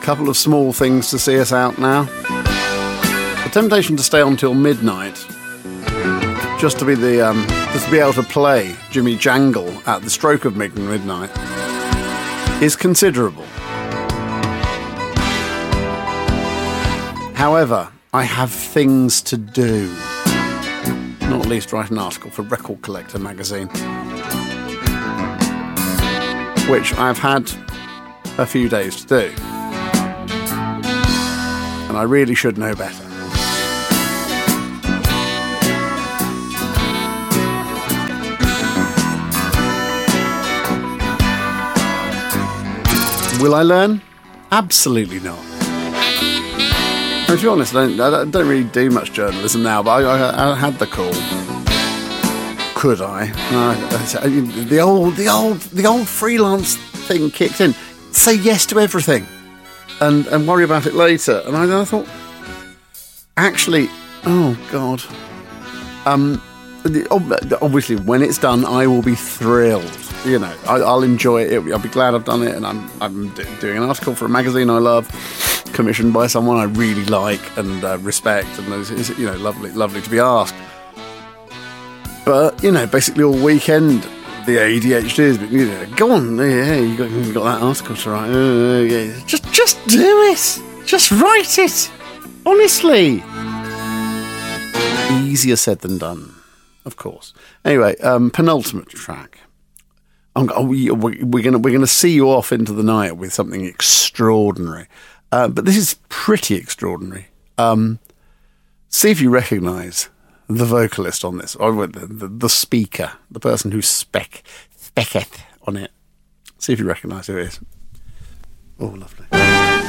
couple of small things to see us out now. The temptation to stay on till midnight, just to be able to play Jimmy Jangle at the stroke of midnight, is considerable. However, I have things to do. Not least write an article for Record Collector magazine, which I've had a few days to do. And I really should know better. Will I learn? Absolutely not. And to be honest, I don't really do much journalism now, but I had the call. Could I? The old freelance thing kicked in. Say yes to everything, and worry about it later. And I thought, actually, oh God. Obviously, when it's done, I will be thrilled. You know, I'll enjoy it. I'll be glad I've done it, and I'm doing an article for a magazine I love, commissioned by someone I really like and respect, and it's, you know, lovely to be asked. But you know, basically all weekend, the ADHD is, you know, go on, yeah, you got that article to write. Yeah. Just do it. Just write it. Honestly, easier said than done, of course. Anyway, penultimate track. We're gonna see you off into the night with something extraordinary, but this is pretty extraordinary. See if you recognise the vocalist on this, or the speaker, the person who speaketh on it. See if you recognise who it is. Oh, lovely.